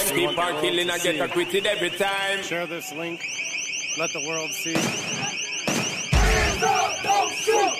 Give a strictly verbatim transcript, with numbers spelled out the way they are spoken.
People are killing and get acquitted every time. Share this link. Let the world see. Hands up, don't shoot!